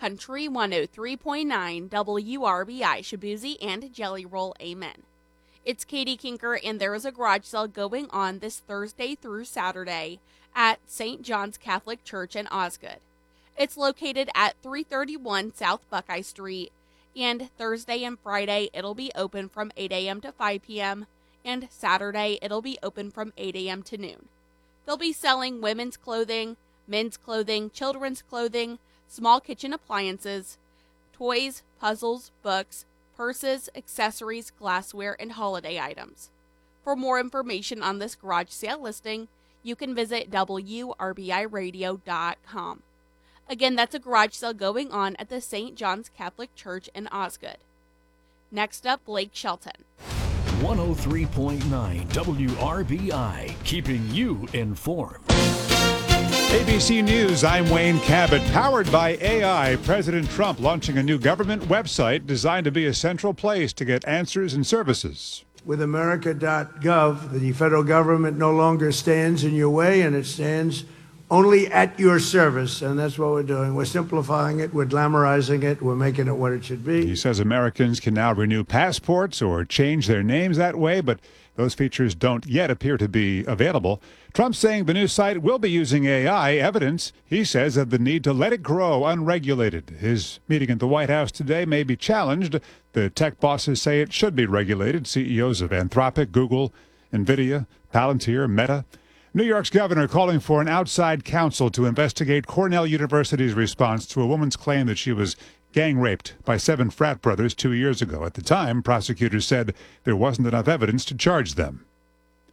Country 103.9 WRBI, Shaboozey and Jelly Roll, amen. It's Katie Kinker, and there is a garage sale going on this Thursday through Saturday at St. John's Catholic Church in Osgood. It's located at 331 South Buckeye Street, and Thursday and Friday it'll be open from 8 a.m. to 5 p.m., and Saturday it'll be open from 8 a.m. to noon. They'll be selling women's clothing, men's clothing, children's clothing, small kitchen appliances, toys, puzzles, books, purses, accessories, glassware, and holiday items. For more information on this garage sale listing, you can visit WRBIRadio.com. Again, that's a garage sale going on at the St. John's Catholic Church in Osgood. Next up, Blake Shelton. 103.9 WRBI, keeping you informed. ABC News, I'm Wayne Cabot. Powered by AI, President Trump launching a new government website designed to be a central place to get answers and services. With America.gov, the federal government no longer stands in your way, and it stands only at your service, and that's what we're doing. We're simplifying it, we're glamorizing it, we're making it what it should be. He says Americans can now renew passports or change their names that way, but those features don't yet appear to be available. Trump saying the new site will be using AI, evidence, he says, of the need to let it grow unregulated. His meeting at the White House today may be challenged. The tech bosses say it should be regulated. CEOs of Anthropic, Google, NVIDIA, Palantir, Meta. New York's governor calling for an outside counsel to investigate Cornell University's response to a woman's claim that she was gang raped by 7 frat brothers 2 years ago. At the time, prosecutors said there wasn't enough evidence to charge them.